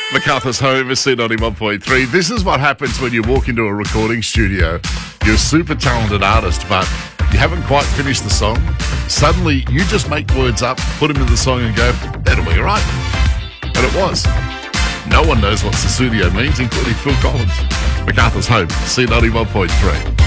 MacArthur's Home is C91.3. This is what happens when you walk into a recording studio. You're a super talented artist, but you haven't quite finished the song. Suddenly, you just make words up, put them in the song and go, that'll be all right. And it was. No one knows what Sussudio means, including Phil Collins. MacArthur's Home, C91.3.